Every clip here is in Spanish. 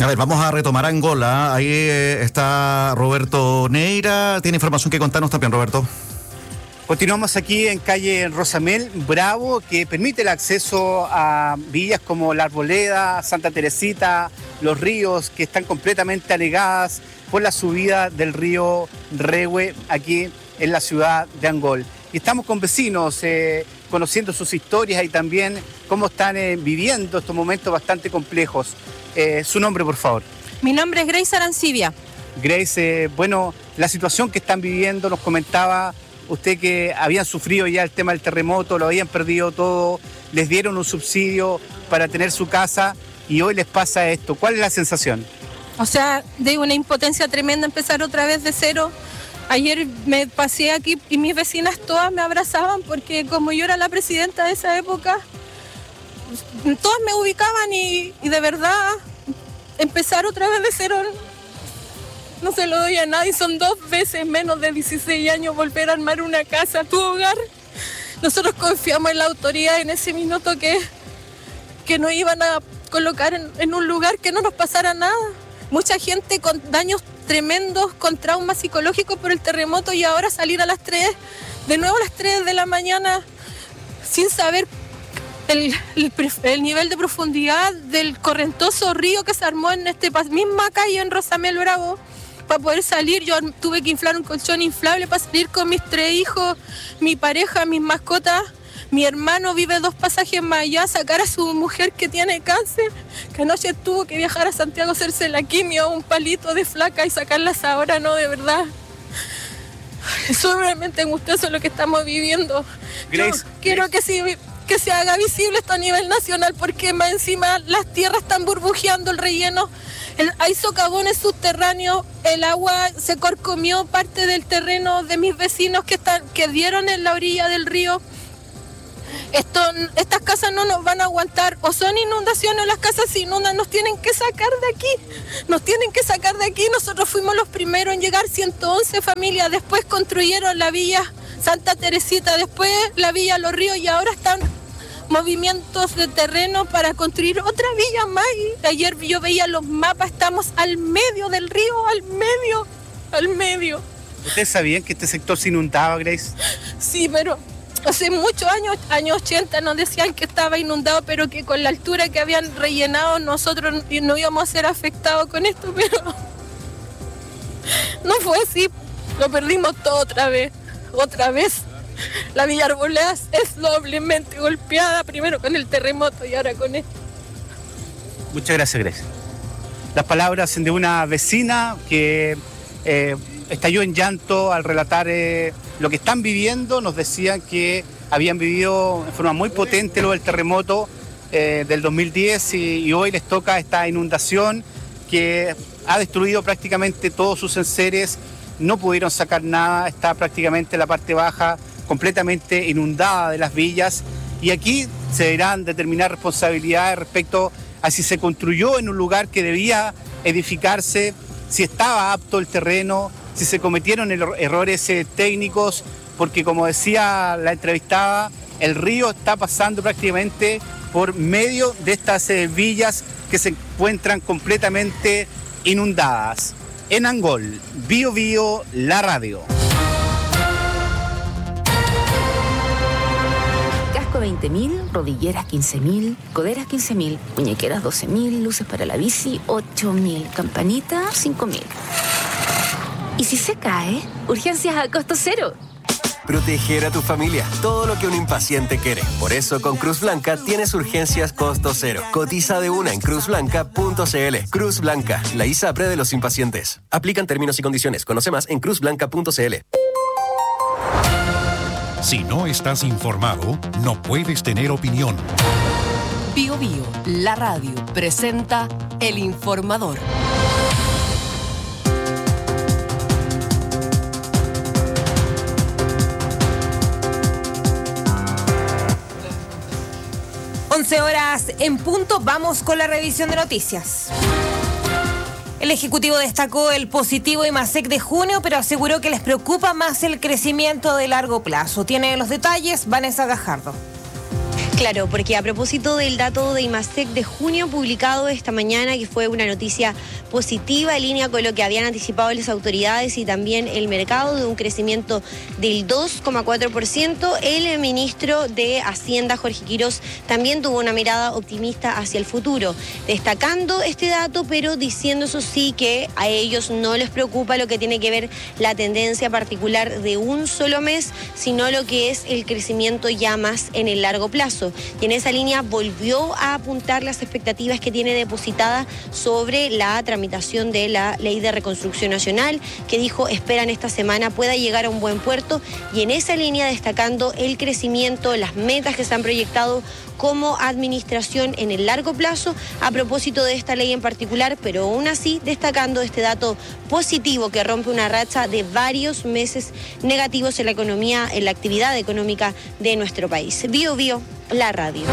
A ver, vamos a retomar Angola. Ahí está Roberto Neira. Tiene información que contarnos también, Roberto. Continuamos aquí en calle Rosamel Bravo, que permite el acceso a villas como La Arboleda, Santa Teresita, Los Ríos, que están completamente anegadas por la subida del río Rehue aquí en la ciudad de Angol. Y estamos con vecinos, conociendo sus historias y también cómo están viviendo estos momentos bastante complejos. Su nombre, por favor. Mi nombre es Grace Arancibia. Grace, bueno, la situación que están viviendo, nos comentaba usted que habían sufrido ya el tema del terremoto, lo habían perdido todo, les dieron un subsidio para tener su casa y hoy les pasa esto. ¿Cuál es la sensación? O sea, de una impotencia tremenda empezar otra vez de cero. Ayer me pasé aquí y mis vecinas todas me abrazaban porque como yo era la presidenta de esa época, todas me ubicaban y de verdad empezar otra vez de cero no se lo doy a nadie. Son 2 veces menos de 16 años volver a armar una casa, tu hogar. Nosotros confiamos en la autoridad en ese minuto que nos iban a colocar en un lugar que no nos pasara nada. Mucha gente con daños tremendos, con traumas psicológicos por el terremoto y ahora salir a las 3, de nuevo a las 3 de la mañana sin saber el nivel de profundidad del correntoso río que se armó en esta misma calle en Rosamel Bravo. Para poder salir yo tuve que inflar un colchón inflable para salir con mis 3 hijos, mi pareja, mis mascotas. Mi hermano vive 2 pasajes más allá, sacar a su mujer que tiene cáncer, que anoche tuvo que viajar a Santiago a hacerse la quimio, un palito de flaca y sacarlas ahora, no, de verdad. Es sumamente angustioso lo que estamos viviendo. Grace, yo quiero que se haga visible esto a nivel nacional porque más encima las tierras están burbujeando, el relleno, hay socavones subterráneos, el agua se corcomió parte del terreno de mis vecinos que dieron en la orilla del río. Estas casas no nos van a aguantar, o son inundaciones o las casas se inundan, nos tienen que sacar de aquí, nosotros fuimos los primeros en llegar, 111 familias, después construyeron la villa Santa Teresita, después la villa Los Ríos y ahora están movimientos de terreno para construir otra villa más. Y ayer yo veía los mapas, estamos al medio del río, al medio. ¿Ustedes sabían que este sector se inundaba, Grace? Sí, pero hace muchos años 80, nos decían que estaba inundado, pero que con la altura que habían rellenado nosotros no íbamos a ser afectados con esto, pero no fue así. Lo perdimos todo otra vez. La Villa Arboleda es doblemente golpeada, primero con el terremoto y ahora con esto. Muchas gracias, Grace. Las palabras de una vecina que estalló en llanto al relatar lo que están viviendo. Nos decían que habían vivido en forma muy potente lo del terremoto del 2010 y hoy les toca esta inundación que ha destruido prácticamente todos sus enseres. No pudieron sacar nada, está prácticamente la parte baja completamente inundada de las villas y aquí se deberán determinar responsabilidades respecto a si se construyó en un lugar que debía edificarse, si estaba apto el terreno, si se cometieron errores técnicos, porque como decía la entrevistada, el río está pasando prácticamente por medio de estas villas que se encuentran completamente inundadas. En Angol, Bio Bio, la radio. Casco 20.000, rodilleras 15.000, coderas 15.000, muñequeras 12.000, luces para la bici 8.000, campanita 5.000. ¿Y si se cae? Urgencias a costo cero. Proteger a tu familia, todo lo que un impaciente quiere. Por eso con Cruz Blanca tienes urgencias costo cero. Cotiza de una en cruzblanca.cl. Cruz Blanca, la ISAPRE de los impacientes. Aplican términos y condiciones. Conoce más en cruzblanca.cl. Si no estás informado, no puedes tener opinión. Bio Bio, la radio, presenta El Informador. Horas en punto, vamos con la revisión de noticias. El Ejecutivo destacó el positivo IMASEC de junio, pero aseguró que les preocupa más el crecimiento de largo plazo. Tiene los detalles Vanessa Gajardo. Claro, porque a propósito del dato de IMASEC de junio publicado esta mañana, que fue una noticia positiva en línea con lo que habían anticipado las autoridades y también el mercado, de un crecimiento del 2,4%, el ministro de Hacienda, Jorge Quirós, también tuvo una mirada optimista hacia el futuro, destacando este dato, pero diciendo eso sí que a ellos no les preocupa lo que tiene que ver la tendencia particular de un solo mes, sino lo que es el crecimiento ya más en el largo plazo. Y en esa línea volvió a apuntar las expectativas que tiene depositada sobre la tramitación de la Ley de Reconstrucción Nacional, que dijo esperan esta semana pueda llegar a un buen puerto, y en esa línea destacando el crecimiento, las metas que se han proyectado como administración en el largo plazo a propósito de esta ley en particular, pero aún así destacando este dato positivo que rompe una racha de varios meses negativos en la economía, en la actividad económica de nuestro país. Bio Bio, la radio.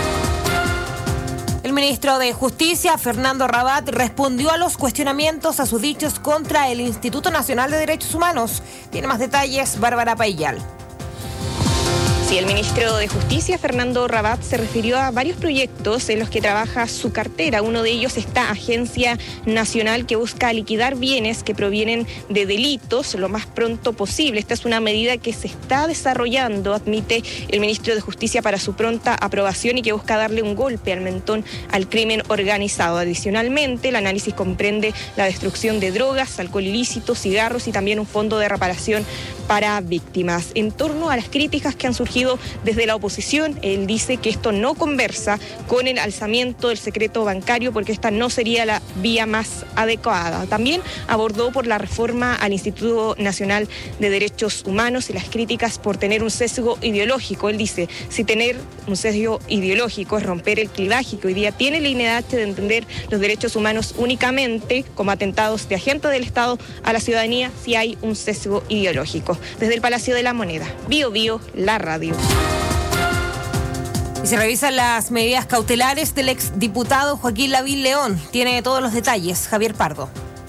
El ministro de Justicia, Fernando Rabat, respondió a los cuestionamientos a sus dichos contra el Instituto Nacional de Derechos Humanos. Tiene más detalles Bárbara Paillal. Sí, el ministro de Justicia, Fernando Rabat, se refirió a varios proyectos en los que trabaja su cartera. Uno de ellos, esta agencia nacional que busca liquidar bienes que provienen de delitos lo más pronto posible. Esta es una medida que se está desarrollando, admite el ministro de Justicia, para su pronta aprobación y que busca darle un golpe al mentón al crimen organizado. Adicionalmente, el análisis comprende la destrucción de drogas, alcohol ilícito, cigarros y también un fondo de reparación para víctimas. En torno a las críticas que han surgido desde la oposición, él dice que esto no conversa con el alzamiento del secreto bancario porque esta no sería la vía más adecuada. También abordó por la reforma al Instituto Nacional de Derechos Humanos y las críticas por tener un sesgo ideológico. Él dice, si tener un sesgo ideológico es romper el clivaje que hoy día tiene el INDH de entender los derechos humanos únicamente como atentados de agentes del Estado a la ciudadanía, si hay un sesgo ideológico. Desde el Palacio de la Moneda, Bio Bio, la radio. Y se revisan las medidas cautelares del exdiputado Joaquín Lavín León. Tiene todos los detalles Javier Pardo.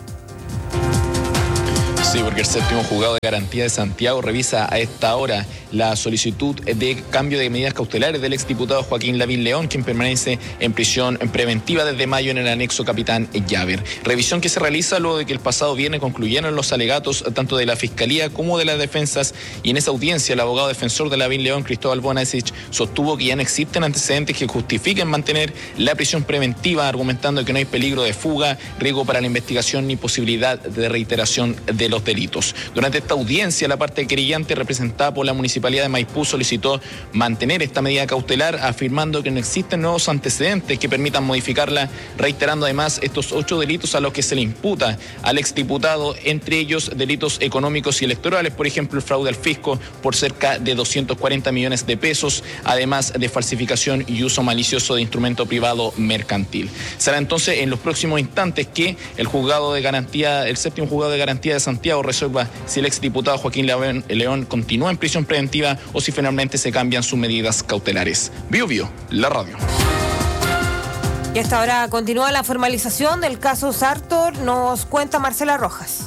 Sí, porque el séptimo juzgado de garantía de Santiago revisa a esta hora la solicitud de cambio de medidas cautelares del exdiputado Joaquín Lavín León, quien permanece en prisión preventiva desde mayo en el anexo Capitán Llaver. Revisión que se realiza luego de que el pasado viernes concluyeron los alegatos tanto de la Fiscalía como de las defensas, y en esa audiencia el abogado defensor de Lavín León, Cristóbal Bonasich, sostuvo que ya no existen antecedentes que justifiquen mantener la prisión preventiva, argumentando que no hay peligro de fuga, riesgo para la investigación ni posibilidad de reiteración de los delitos. Durante esta audiencia, la parte querellante representada por la Municipalidad de Maipú solicitó mantener esta medida cautelar, afirmando que no existen nuevos antecedentes que permitan modificarla, reiterando además estos 8 delitos a los que se le imputa al exdiputado, entre ellos delitos económicos y electorales, por ejemplo, el fraude al fisco por cerca de 240 millones de pesos, además de falsificación y uso malicioso de instrumento privado mercantil. Será entonces en los próximos instantes que el séptimo juzgado de garantía de Santiago resuelva si el exdiputado Joaquín León continúa en prisión preventiva o si finalmente se cambian sus medidas cautelares. Bio Bio, la radio. Y hasta ahora continúa la formalización del caso Sartor, nos cuenta Marcela Rojas.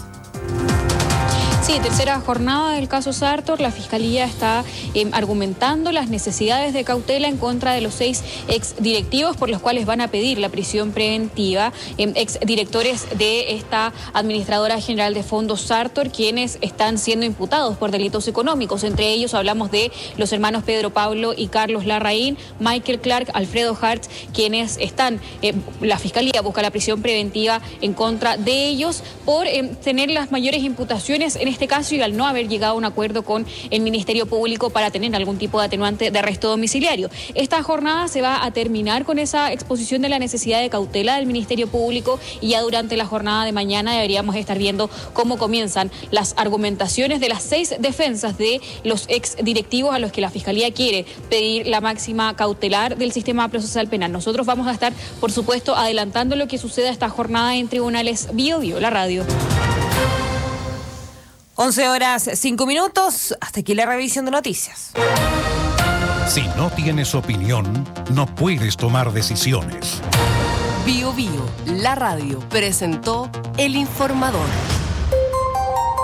Sí, tercera jornada del caso Sartor. La Fiscalía está argumentando las necesidades de cautela en contra de los 6 exdirectivos por los cuales van a pedir la prisión preventiva. Exdirectores de esta Administradora General de Fondos Sartor, quienes están siendo imputados por delitos económicos. Entre ellos hablamos de los hermanos Pedro Pablo y Carlos Larraín, Michael Clark, Alfredo Hartz, quienes están, la Fiscalía busca la prisión preventiva en contra de ellos por tener las mayores imputaciones en este caso y al no haber llegado a un acuerdo con el Ministerio Público para tener algún tipo de atenuante de arresto domiciliario. Esta jornada se va a terminar con esa exposición de la necesidad de cautela del Ministerio Público y ya durante la jornada de mañana deberíamos estar viendo cómo comienzan las argumentaciones de las 6 defensas de los exdirectivos a los que la Fiscalía quiere pedir la máxima cautelar del sistema procesal penal. Nosotros vamos a estar, por supuesto, adelantando lo que suceda esta jornada en tribunales. Bio Bio, la radio. 11:05. Hasta aquí la revisión de noticias. Si no tienes opinión, no puedes tomar decisiones. Bio Bio, la radio, presentó El Informador.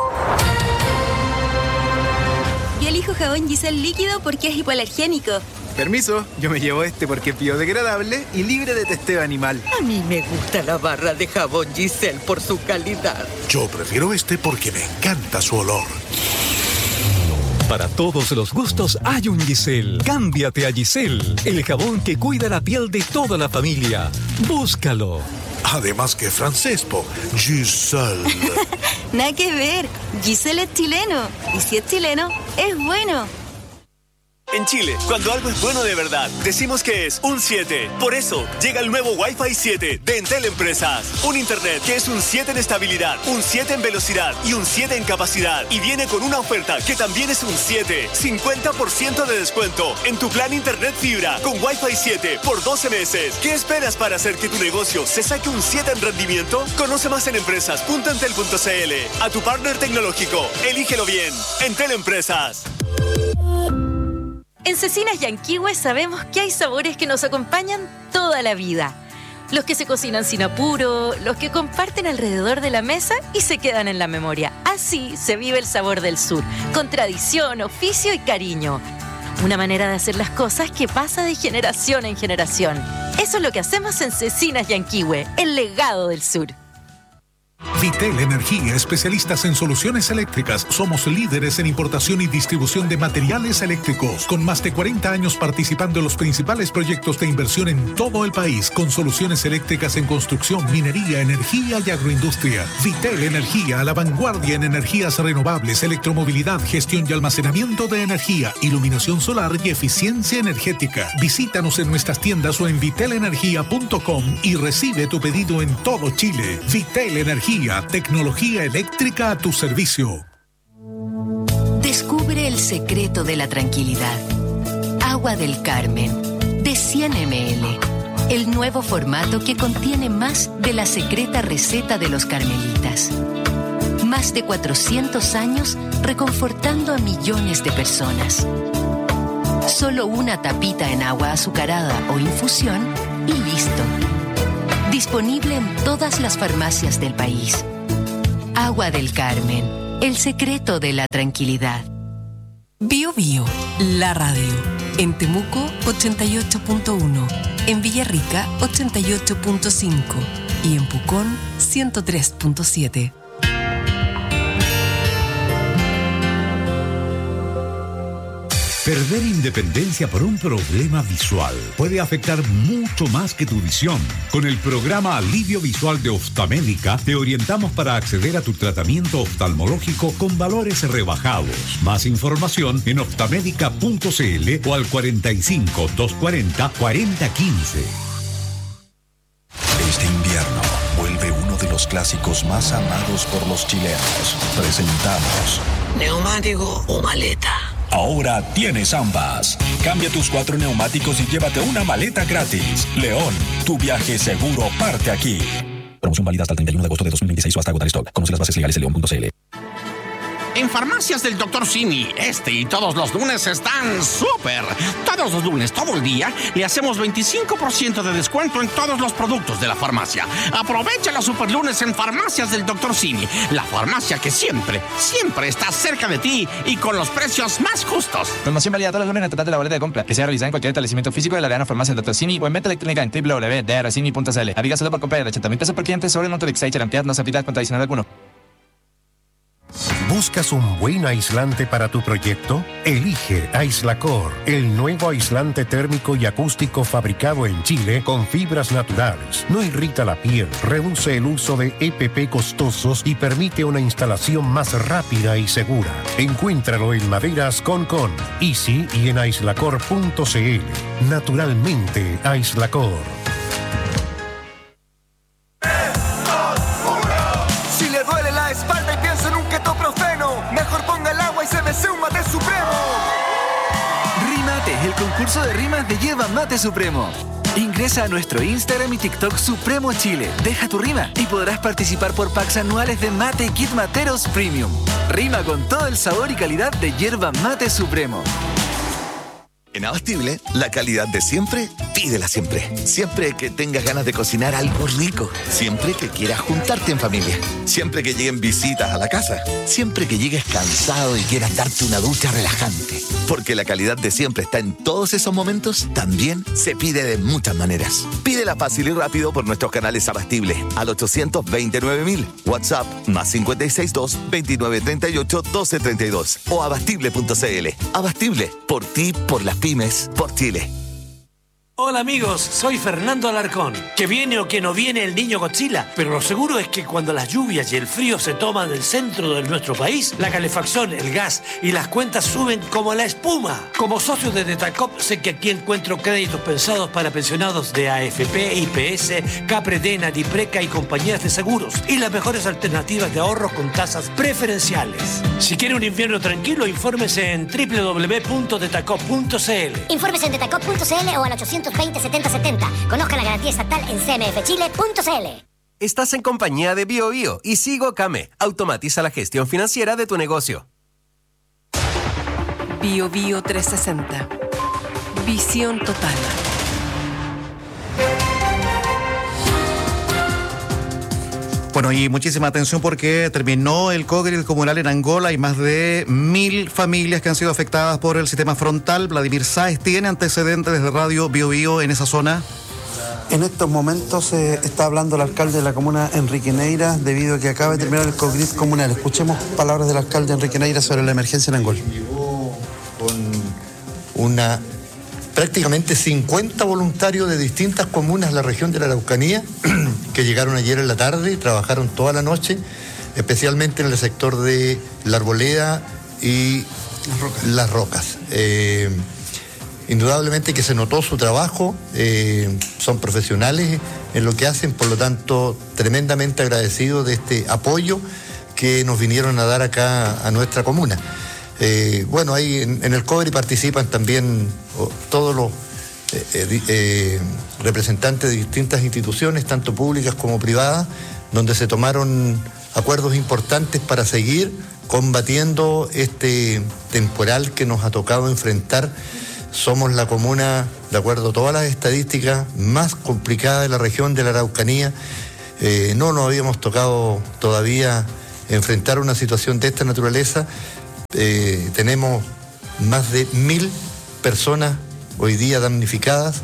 Yo elijo jabón Giselle líquido porque es hipoalergénico. Permiso, yo me llevo este porque es biodegradable y libre de testeo animal. A mí me gusta la barra de jabón Giselle por su calidad. Yo prefiero este porque me encanta su olor. Para todos los gustos hay un Giselle. Cámbiate a Giselle, el jabón que cuida la piel de toda la familia. Búscalo. Además que francés, Giselle. Nada que ver. Giselle es chileno. Y si es chileno, es bueno. En Chile, cuando algo es bueno de verdad, decimos que es un 7. Por eso, llega el nuevo Wi-Fi 7 de Entel Empresas. Un internet que es un 7 en estabilidad, un 7 en velocidad y un 7 en capacidad. Y viene con una oferta que también es un 7. 50% de descuento en tu plan internet fibra con Wi-Fi 7 por 12 meses. ¿Qué esperas para hacer que tu negocio se saque un 7 en rendimiento? Conoce más en empresas.entel.cl. A tu partner tecnológico, elígelo bien. Entel Empresas. En Cecinas Yanquihue sabemos que hay sabores que nos acompañan toda la vida. Los que se cocinan sin apuro, los que comparten alrededor de la mesa y se quedan en la memoria. Así se vive el sabor del sur, con tradición, oficio y cariño. Una manera de hacer las cosas que pasa de generación en generación. Eso es lo que hacemos en Cecinas Yanquihue, el legado del sur. Vitel Energía, especialistas en soluciones eléctricas. Somos líderes en importación y distribución de materiales eléctricos, con más de 40 años participando en los principales proyectos de inversión en todo el país, con soluciones eléctricas en construcción, minería, energía y agroindustria. Vitel Energía, a la vanguardia en energías renovables, electromovilidad, gestión y almacenamiento de energía, iluminación solar y eficiencia energética. Visítanos en nuestras tiendas o en vitelenergia.com y recibe tu pedido en todo Chile. Vitel Energía, tecnología eléctrica a tu servicio. Descubre el secreto de la tranquilidad. Agua del Carmen, de 100 ml. El nuevo formato que contiene más de la secreta receta de los carmelitas. Más de 400 años reconfortando a millones de personas. Solo una tapita en agua azucarada o infusión y listo. Disponible en todas las farmacias del país. Agua del Carmen, el secreto de la tranquilidad. Bio Bio, la radio. En Temuco, 88.1. En Villarrica, 88.5. Y en Pucón, 103.7. Perder independencia por un problema visual puede afectar mucho más que tu visión. Con el programa Alivio Visual de Oftamédica te orientamos para acceder a tu tratamiento oftalmológico con valores rebajados. Más información en oftamédica.cl o al 45 240 4015. Este invierno vuelve uno de los clásicos más amados por los chilenos. Presentamos ¿neumático o maleta? Ahora tienes ambas. Cambia tus 4 neumáticos y llévate una maleta gratis. León, tu viaje seguro parte aquí. Promoción válida hasta el 31 de agosto de 2026 o hasta agotar stock. Conoce las bases legales en león.cl. En Farmacias del Dr. Simi, este y todos los lunes están súper. Todos los lunes, todo el día, le hacemos 25% de descuento en todos los productos de la farmacia. Aprovecha los super lunes en Farmacias del Dr. Simi, la farmacia que siempre está cerca de ti y con los precios más justos. Promoción válida todos los lunes en el total de la boleta de compra, que sea realizada en cualquier establecimiento físico de la Arena Farmacia del Dr. Simi o en venta electrónica en www.drcimi.cl. Aplica solo por compra de 80.000 pesos por cliente sobre el monto de Excite, cantidad no se aplica con adicional alguno. ¿Buscas un buen aislante para tu proyecto? Elige Aislacor, el nuevo aislante térmico y acústico fabricado en Chile con fibras naturales. No irrita la piel, reduce el uso de EPP costosos y permite una instalación más rápida y segura. Encuéntralo en Maderas Concon, Easy y en aislacor.cl. Naturalmente, Aislacor. Si le duele la espalda y piensa en un ketoprofeno, mejor ponga el agua y se desea un mate supremo. Rímate, el concurso de rimas de Yerba Mate Supremo. Ingresa a nuestro Instagram y TikTok Supremo Chile. Deja tu rima y podrás participar por packs anuales de Mate Kit Materos Premium. Rima con todo el sabor y calidad de Yerba Mate Supremo. En Abastible, la calidad de siempre, pídela siempre. Siempre que tengas ganas de cocinar algo rico. Siempre que quieras juntarte en familia. Siempre que lleguen visitas a la casa. Siempre que llegues cansado y quieras darte una ducha relajante. Porque la calidad de siempre está en todos esos momentos, también se pide de muchas maneras. Pídela fácil y rápido por nuestros canales Abastible al 829.000. WhatsApp +562 2938 1232 o abastible.cl. Abastible, por ti, por las pymes, por Chile. Hola amigos, soy Fernando Alarcón. Que viene o que no viene el niño Godzilla, pero lo seguro es que cuando las lluvias y el frío se toman el centro de nuestro país, la calefacción, el gas y las cuentas suben como la espuma. Como socio de Detacop sé que aquí encuentro créditos pensados para pensionados de AFP, IPS, Capredena, Dipreca y compañías de seguros y las mejores alternativas de ahorro con tasas preferenciales. Si quiere un invierno tranquilo, infórmese en www.detacop.cl. Infórmese en detacop.cl o al 820-7070. Conozca la garantía estatal en cmfchile.cl. Estás en compañía de BioBio y Sigo Kame. Automatiza la gestión financiera de tu negocio. BioBio 360. Visión total. Bueno, y muchísima atención porque terminó el COVID comunal en Angola. Hay más de 1.000 familias que han sido afectadas por el sistema frontal. Vladimir Sáez tiene antecedentes desde Radio BioBio en esa zona. En estos momentos está hablando el alcalde de la comuna, Enrique Neira, debido a que acaba de terminar el COVID comunal. Escuchemos palabras del alcalde Enrique Neira sobre la emergencia en Angola. Con prácticamente 50 voluntarios de distintas comunas de la región de la Araucanía que llegaron ayer en la tarde y trabajaron toda la noche, especialmente en el sector de La Arboleda y Las Rocas. Indudablemente que se notó su trabajo, son profesionales en lo que hacen, por lo tanto, tremendamente agradecidos de este apoyo que nos vinieron a dar acá a nuestra comuna. Bueno, ahí en el COBRI participan también todos los representantes de distintas instituciones, tanto públicas como privadas, donde se tomaron acuerdos importantes para seguir combatiendo este temporal que nos ha tocado enfrentar. Somos la comuna, de acuerdo a todas las estadísticas, más complicada de la región de la Araucanía. No nos habíamos tocado todavía enfrentar una situación de esta naturaleza. Tenemos más de 1.000 personas hoy día damnificadas,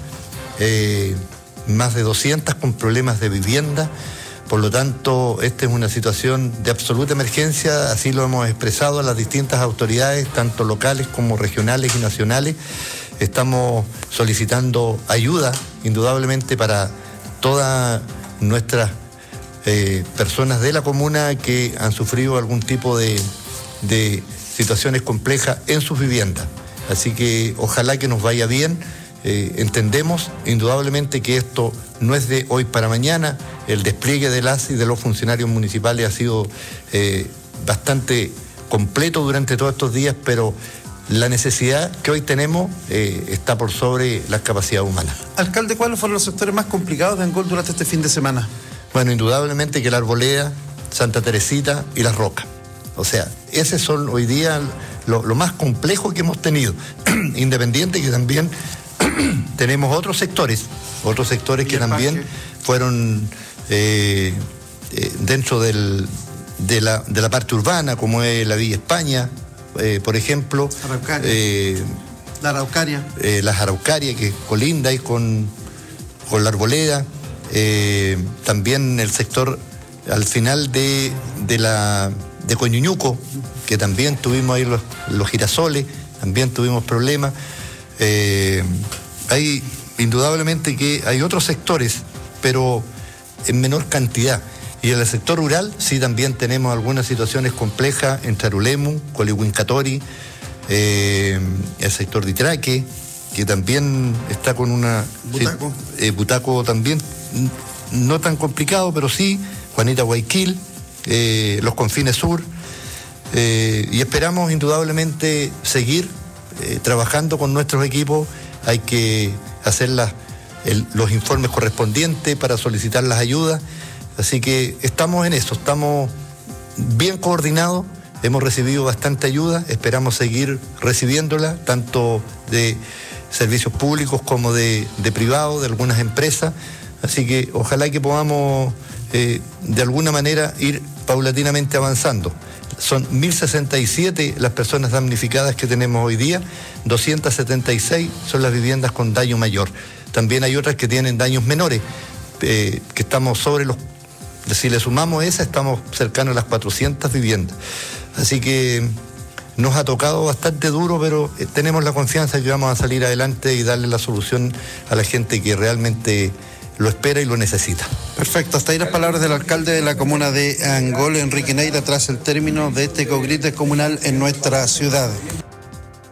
más de 200 con problemas de vivienda. Por lo tanto, esta es una situación de absoluta emergencia, así lo hemos expresado a las distintas autoridades, tanto locales como regionales y nacionales. Estamos solicitando ayuda, indudablemente, para todas nuestras personas de la comuna que han sufrido algún tipo de situaciones complejas en sus viviendas. Así que ojalá que nos vaya bien. Entendemos indudablemente que esto no es de hoy para mañana. El despliegue de las y de los funcionarios municipales ha sido bastante completo durante todos estos días, pero la necesidad que hoy tenemos está por sobre las capacidades humanas. Alcalde, ¿cuáles fueron los sectores más complicados de Angola durante este fin de semana? Bueno, indudablemente que La Arboleda, Santa Teresita y Las Rocas. O sea, esos son hoy día lo más complejo que hemos tenido. Independiente que también tenemos otros sectores que también fueron dentro de la parte urbana, como es la Villa España, por ejemplo. La Araucaria. Las Araucarias, que colinda ahí con La Arboleda. También el sector al final de Coñuñuco, que también tuvimos ahí los girasoles, también tuvimos problemas. Hay indudablemente que hay otros sectores, pero en menor cantidad. Y en el sector rural sí también tenemos algunas situaciones complejas en Charulemu, Colihuincatori, el sector de Itraque, que también está con una... Butaco. Butaco también, no tan complicado, pero sí, Juanita Guayquil, los confines sur, y esperamos indudablemente seguir trabajando con nuestros equipos. Hay que hacer los informes correspondientes para solicitar las ayudas, así que estamos en eso, estamos bien coordinados, hemos recibido bastante ayuda, esperamos seguir recibiéndola, tanto de servicios públicos como de privados, de algunas empresas. Así que ojalá que podamos de alguna manera ir paulatinamente avanzando. Son 1.067 las personas damnificadas que tenemos hoy día, 276 son las viviendas con daño mayor. También hay otras que tienen daños menores, que estamos sobre los... Si le sumamos esa, estamos cercanos a las 400 viviendas. Así que nos ha tocado bastante duro, pero tenemos la confianza que vamos a salir adelante y darle la solución a la gente que realmente lo espera y lo necesita. Perfecto, hasta ahí las palabras del alcalde de la comuna de Angol, Enrique Neira, tras el término de este cogrit comunal en nuestra ciudad.